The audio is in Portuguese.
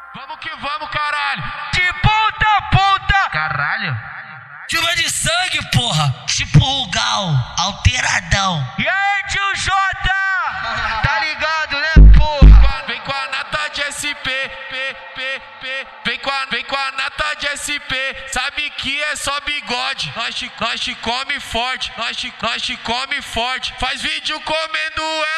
Vamos que vamos, caralho. De ponta a ponta. Caralho. Chuva de sangue, porra. Tipo o Gal, alteradão. E aí, tio Jota? Tá ligado, né, porra? Vem com a nata de SP, Vem com a nata de SP. Sabe que é só bigode. Nós te come forte. Nós te come forte. Faz vídeo comendo